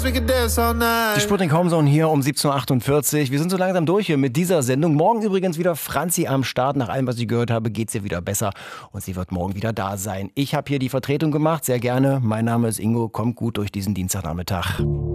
Die Sputnik Homezone hier um 17.48 Uhr. Wir sind so langsam durch hier mit dieser Sendung. Morgen übrigens wieder Franzi am Start. Nach allem, was ich gehört habe, geht's ihr wieder besser. Und sie wird morgen wieder da sein. Ich habe hier die Vertretung gemacht, sehr gerne. Mein Name ist Ingo. Kommt gut durch diesen Dienstagnachmittag.